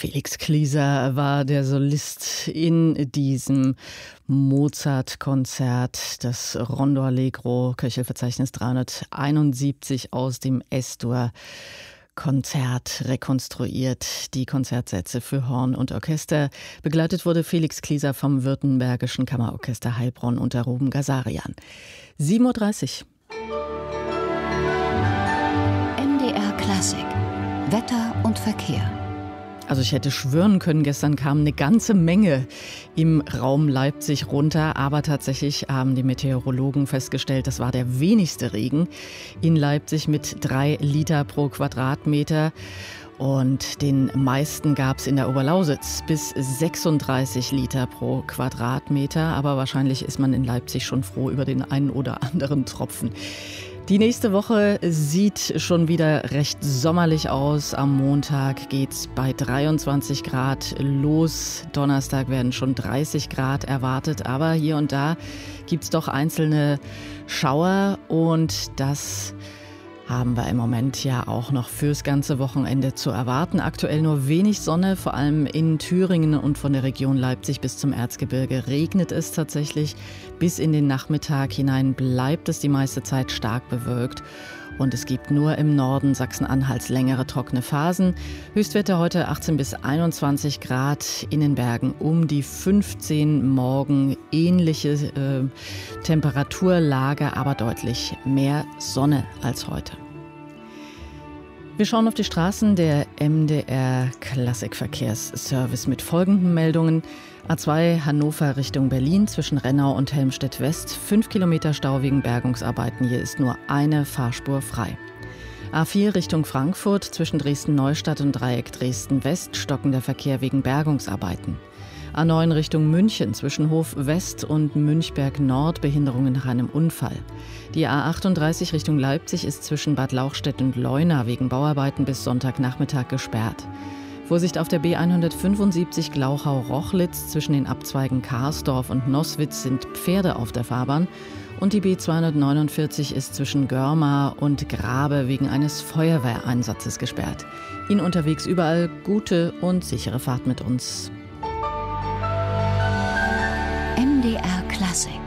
Felix Klieser war der Solist in diesem Mozart-Konzert, das Rondo Allegro, Köchelverzeichnis 371 aus dem S-Dur-Konzert rekonstruiert. Die Konzertsätze für Horn und Orchester. Begleitet wurde Felix Klieser vom Württembergischen Kammerorchester Heilbronn unter Ruben Gazarian. 7:30 Uhr. MDR Klassik. Wetter und Verkehr. Also ich hätte schwören können, gestern kam eine ganze Menge im Raum Leipzig runter, aber tatsächlich haben die Meteorologen festgestellt, das war der wenigste Regen in Leipzig mit 3 Liter pro Quadratmeter. Und den meisten gab es in der Oberlausitz bis 36 Liter pro Quadratmeter. Aber wahrscheinlich ist man in Leipzig schon froh über den einen oder anderen Tropfen. Die nächste Woche sieht schon wieder recht sommerlich aus. Am Montag geht's bei 23 Grad los. Donnerstag werden schon 30 Grad erwartet. Aber hier und da gibt's doch einzelne Schauer. Und das haben wir im Moment ja auch noch fürs ganze Wochenende zu erwarten. Aktuell nur wenig Sonne, vor allem in Thüringen und von der Region Leipzig bis zum Erzgebirge regnet es tatsächlich. Bis in den Nachmittag hinein bleibt es die meiste Zeit stark bewölkt. Und es gibt nur im Norden Sachsen-Anhalts längere trockene Phasen. Höchstwerte heute 18 bis 21 Grad, in den Bergen um die 15, morgen ähnliche Temperaturlage, aber deutlich mehr Sonne als heute. Wir schauen auf die Straßen. Der MDR Klassikverkehrsservice mit folgenden Meldungen. A2 Hannover Richtung Berlin zwischen Rennau und Helmstedt West. 5 Kilometer Stau wegen Bergungsarbeiten. Hier ist nur eine Fahrspur frei. A4 Richtung Frankfurt zwischen Dresden-Neustadt und Dreieck Dresden-West. Stockender Verkehr wegen Bergungsarbeiten. A9 Richtung München zwischen Hof West und Münchberg Nord. Behinderungen nach einem Unfall. Die A38 Richtung Leipzig ist zwischen Bad Lauchstädt und Leuna wegen Bauarbeiten bis Sonntagnachmittag gesperrt. Vorsicht auf der B175 Glauchau-Rochlitz. Zwischen den Abzweigen Karsdorf und Noßwitz sind Pferde auf der Fahrbahn. Und die B249 ist zwischen Görmar und Grabe wegen eines Feuerwehreinsatzes gesperrt. Ihnen unterwegs überall gute und sichere Fahrt mit uns. MDR Klassik.